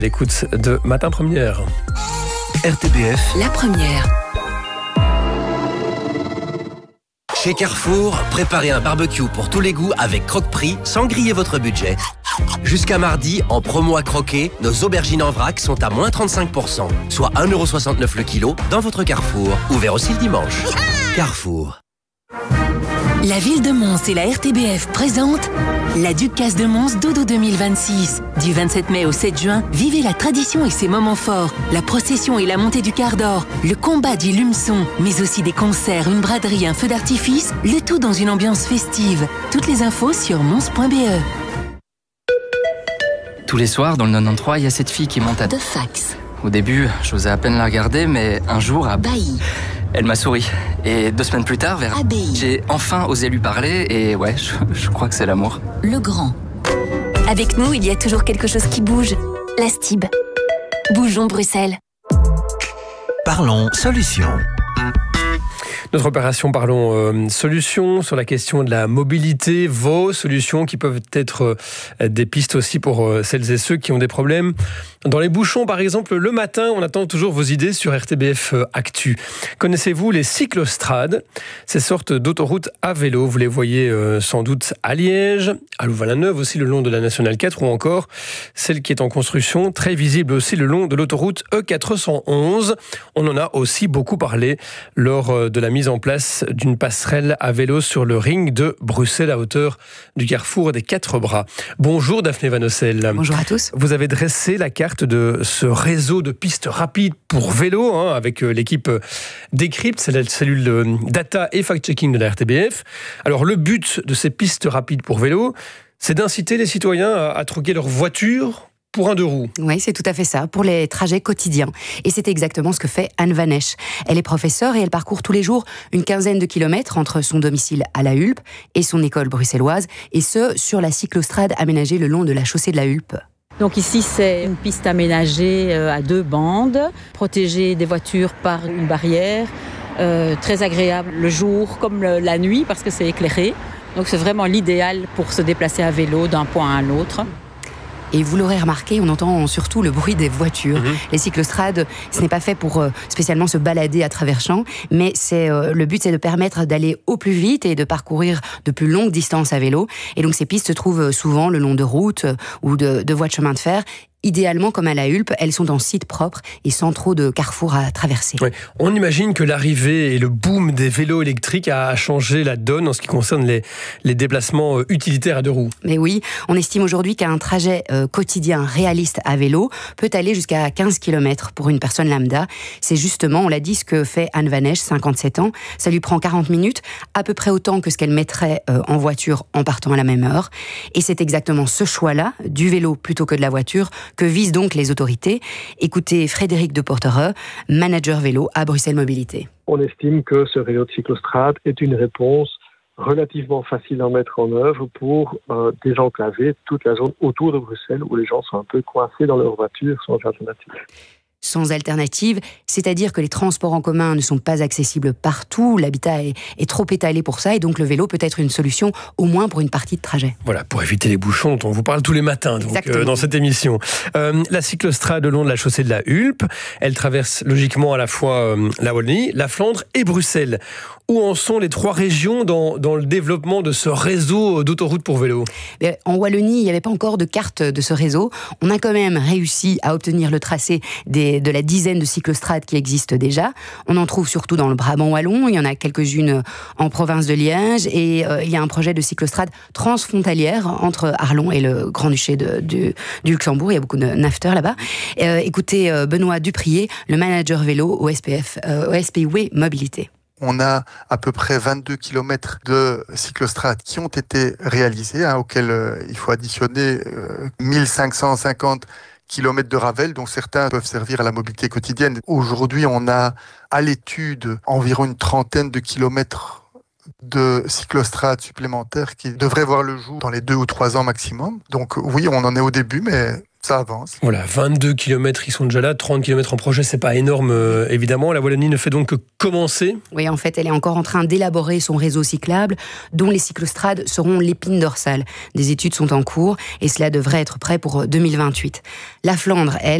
L'écoute de Matin Première. RTBF, La première. chez Carrefour, préparez un barbecue pour tous les goûts avec Croque-Prix sans griller votre budget. Jusqu'à mardi, en promo à croquer, nos aubergines en vrac sont à moins 35%, soit 1,69€ le kilo dans votre Carrefour. Ouvert aussi le dimanche. Carrefour. La ville de Mons et la RTBF présentent la Ducasse de Mons Dodo 2026. Du 27 mai au 7 juin, vivez la tradition et ses moments forts, la procession et la montée du quart d'or, le combat du lumeçon, mais aussi des concerts, une braderie, un feu d'artifice, le tout dans une ambiance festive. Toutes les infos sur mons.be. Tous les soirs, dans le 93, il y a cette fille qui monte à... De fax. Au début, j'osais à peine la regarder, mais un jour, Bailly. elle m'a souri. Et 2 semaines plus tard, vers... Abbaye. j'ai enfin osé lui parler, et ouais, je crois que c'est l'amour. Le Grand. Avec nous, il y a toujours quelque chose qui bouge. La STIB. Bougeons Bruxelles. Parlons solutions. Notre opération Parlons Solutions sur la question de la mobilité, vos solutions qui peuvent être des pistes aussi pour celles et ceux qui ont des problèmes. Dans les bouchons, par exemple, le matin, on attend toujours vos idées sur RTBF Actu. Connaissez-vous les cyclostrades? Ces sortes d'autoroutes à vélo, vous les voyez sans doute à Liège, à Louvain-la-Neuve aussi le long de la Nationale 4 ou encore celle qui est en construction, très visible aussi le long de l'autoroute E411. On en a aussi beaucoup parlé lors de la mise en place d'une passerelle à vélo sur le ring de Bruxelles à hauteur du carrefour des 4 Bras. Bonjour Daphné Van Ossel. Bonjour à tous. Vous avez dressé la carte de ce réseau de pistes rapides pour vélo avec l'équipe Décrypte, c'est la cellule data et fact-checking de la RTBF. Alors le but de ces pistes rapides pour vélo, c'est d'inciter les citoyens à troquer leur voiture pour un 2 roues. Oui, c'est tout à fait ça, pour les trajets quotidiens. Et c'est exactement ce que fait Anne Van Esch. Elle est professeure et elle parcourt tous les jours une quinzaine de kilomètres entre son domicile à La Hulpe et son école bruxelloise, et ce, sur la cyclostrade aménagée le long de la chaussée de La Hulpe. Donc ici, c'est une piste aménagée à 2 bandes, protégée des voitures par une barrière, très agréable le jour comme la nuit parce que c'est éclairé. Donc c'est vraiment l'idéal pour se déplacer à vélo d'un point à l'autre. Et vous l'aurez remarqué, on entend surtout le bruit des voitures. Les cyclostrades, ce n'est pas fait pour spécialement se balader à travers champs, mais le but, c'est de permettre d'aller au plus vite et de parcourir de plus longues distances à vélo. Et donc ces pistes se trouvent souvent le long de routes ou de voies de chemin de fer. Idéalement, comme à La Hulpe, elles sont en site propre et sans trop de carrefours à traverser. Oui. On imagine que l'arrivée et le boom des vélos électriques a changé la donne en ce qui concerne les déplacements utilitaires à 2 roues. Mais oui, on estime aujourd'hui qu'un trajet quotidien réaliste à vélo peut aller jusqu'à 15 km pour une personne lambda. C'est justement, on l'a dit, ce que fait Anne Van Esch, 57 ans. Ça lui prend 40 minutes, à peu près autant que ce qu'elle mettrait en voiture en partant à la même heure. Et c'est exactement ce choix-là, du vélo plutôt que de la voiture, que visent donc les autorités. Écoutez Frédéric de Portereux, manager vélo à Bruxelles Mobilité. On estime que ce réseau de cyclostrade est une réponse relativement facile à mettre en œuvre pour désenclaver toute la zone autour de Bruxelles où les gens sont un peu coincés dans leur voiture sans alternative. Sans alternative, c'est-à-dire que les transports en commun ne sont pas accessibles partout, l'habitat est trop étalé pour ça, et donc le vélo peut être une solution, au moins pour une partie de trajet. Voilà, pour éviter les bouchons dont on vous parle tous les matins dans cette émission. La cyclostrade le long de la chaussée de La Hulpe, elle traverse logiquement à la fois la Wallonie, la Flandre et Bruxelles. Où en sont les 3 régions dans le développement de ce réseau d'autoroutes pour vélo? En Wallonie, il n'y avait pas encore de carte de ce réseau. On a quand même réussi à obtenir le tracé de la dizaine de cyclostrades qui existent déjà. On en trouve surtout dans le Brabant wallon, il y en a quelques-unes en province de Liège, et il y a un projet de cyclostrade transfrontalière entre Arlon et le Grand-Duché du Luxembourg. Il y a beaucoup de nafteurs là-bas. Écoutez Benoît Duprier, le manager vélo au SPW Mobilité. On a à peu près 22 km de cyclostrades qui ont été réalisés, auxquels il faut additionner 1550 km de Ravel, dont certains peuvent servir à la mobilité quotidienne. Aujourd'hui, on a à l'étude environ une trentaine de kilomètres de cyclostrades supplémentaires qui devraient voir le jour dans les 2 ou 3 ans maximum. Donc oui, on en est au début, mais Ça avance. Voilà, 22 km, ils sont déjà là, 30 km en projet, c'est pas énorme évidemment. La Wallonie ne fait donc que commencer. Oui, en fait, elle est encore en train d'élaborer son réseau cyclable, dont les cyclostrades seront l'épine dorsale. Des études sont en cours et cela devrait être prêt pour 2028. La Flandre, elle,